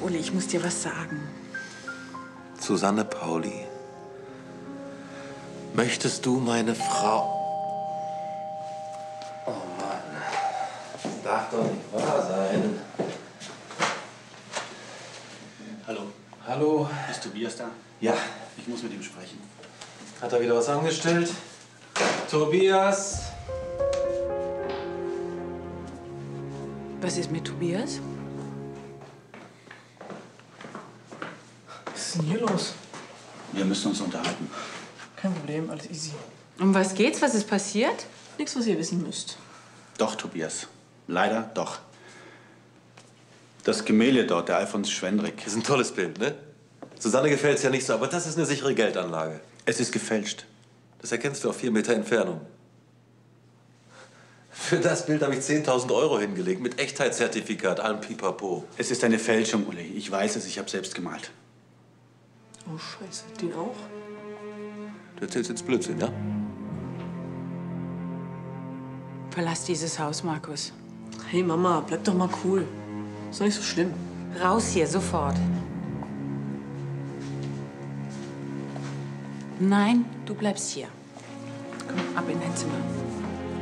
Uli, ich muss dir was sagen. Susanne Pauli, möchtest du meine Frau... Oh Mann, das darf doch nicht wahr sein. Hallo. Hallo? Ist Tobias da? Ja. Ich muss mit ihm sprechen. Hat er wieder was angestellt? Tobias? Was ist mit Tobias? Was ist denn hier los? Wir müssen uns unterhalten. Kein Problem, alles easy. Um was geht's? Was ist passiert? Nichts, was ihr wissen müsst. Doch, Tobias. Leider doch. Das Gemälde dort, der Alfons Schwendrick. Das ist ein tolles Bild, ne? Susanne gefällt's ja nicht so, aber das ist eine sichere Geldanlage. Es ist gefälscht. Das erkennst du auf 4 Meter Entfernung. Für das Bild habe ich 10.000 Euro hingelegt, mit Echtheitszertifikat, allem Pipapo. Es ist eine Fälschung, Uli. Ich weiß es, ich habe selbst gemalt. Oh, Scheiße. Den auch? Du erzählst jetzt Blödsinn, ja? Verlass dieses Haus, Markus. Hey, Mama, bleib doch mal cool. Ist doch nicht so schlimm. Raus hier, sofort. Nein, du bleibst hier. Komm, ab in dein Zimmer.